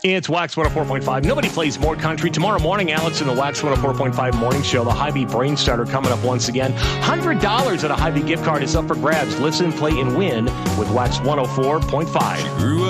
It's Wax 104.5. Nobody plays more country. Tomorrow morning, Alex in the Wax 104.5 morning show. The Hy-Vee Brain Starter coming up once again. $100 at a Hy-Vee gift card is up for grabs. Listen, play, and win with Wax 104.5.